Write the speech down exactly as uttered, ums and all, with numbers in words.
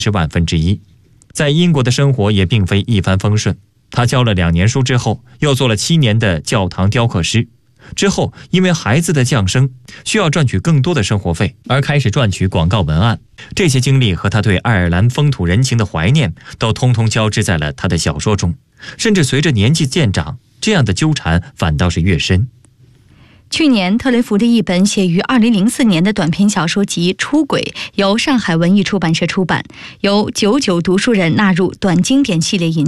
是万分之一。在英国的生活也并非一帆风顺，他教了两年书之后，又做了七年的教堂雕刻师。之后因为孩子的降生，需要赚取更多的生活费，而开始赚取广告文案。这些经历和他对爱尔兰风土人情的怀念，都通通交织在了他的小说中。甚至随着年纪渐长，这样的纠缠反倒是越深。 去年，特雷弗的一本写于二零零四年的短篇小说集《出轨》由上海文艺出版社出版，由九九读书人纳入短经典系列引